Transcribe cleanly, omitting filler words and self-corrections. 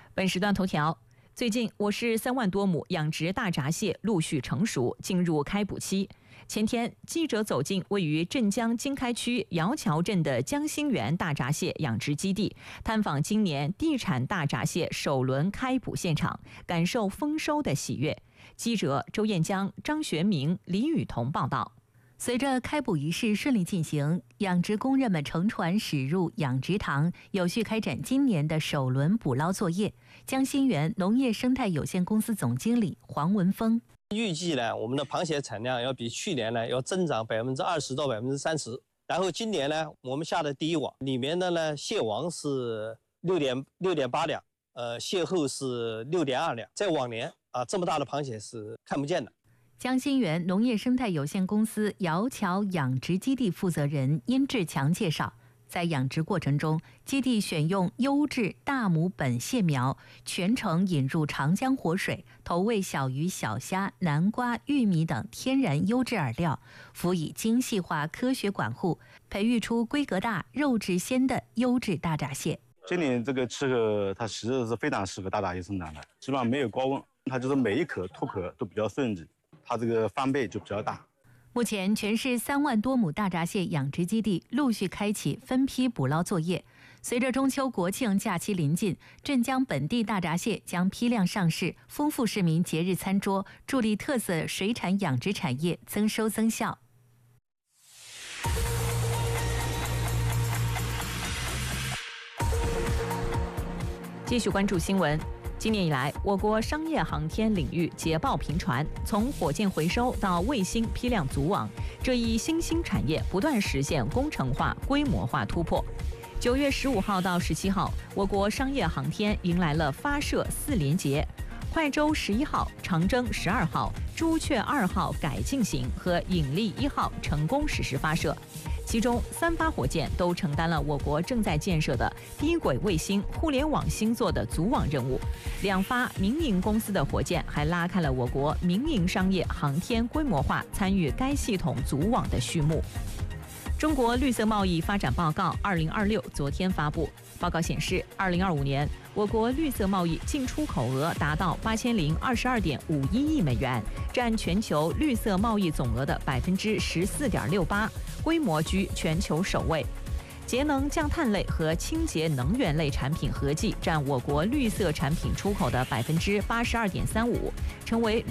本时段头条：最近，我市3万多亩养殖大闸蟹陆续成熟，进入开捕期。前天，记者走进位于镇江经开区窑桥镇的江心园大闸蟹养殖基地，探访今年地产大闸蟹首轮开捕现场，感受丰收的喜悦。记者周彦江、张学明、李雨桐报道。 随着开捕仪式顺利进行，养殖工人们乘船驶入养殖塘，有序开展今年的首轮捕捞作业。江心园农业生态有限公司总经理黄文峰预计呢，我们的螃蟹产量要比去年呢要增长20%到30%。然后今年呢，我们下的第一网里面的呢，蟹王是6.8两，蟹后是6.2两。在往年这么大的螃蟹是看不见的。 江心园农业生态有限公司窑桥养殖基地负责人殷志强介绍，在养殖过程中，基地选用优质大母本蟹苗，全程引入长江活水，投喂小鱼、小虾、南瓜、玉米等天然优质饵料，辅以精细化科学管护，培育出规格大、肉质鲜的优质大闸蟹。 今年这个气候它其实是非常适合大闸蟹生长的，基本上没有高温，它就是每一口脱壳都比较顺利，它这个翻倍就比较大。 目前，全市3万多亩大闸蟹养殖基地陆续开启分批捕捞作业。随着中秋国庆假期临近，镇江本地大闸蟹将批量上市，丰富市民节日餐桌，助力特色水产养殖产业增收增效。 继续关注新闻。今年以来，我国商业航天领域捷报频传，从火箭回收到卫星批量组网，这一新兴产业不断实现工程化、规模化突破。9月15号到17号，我国商业航天迎来了发射4连捷，快舟11号、长征12号、朱雀2号改进型和引力1号成功实施发射。其中3发火箭都承担了我国正在建设的低轨卫星互联网星座的组网任务，2发民营公司的火箭还拉开了我国民营商业航天规模化参与该系统组网的序幕。中国绿色贸易发展报告2026昨天发布，报告显示，2025年我国绿色贸易进出口额达到8022.51亿美元，占全球绿色贸易总额的14.68%，规模居全球首位。节能降碳类和清洁能源类产品合计占我国绿色产品出口的82.35%，成为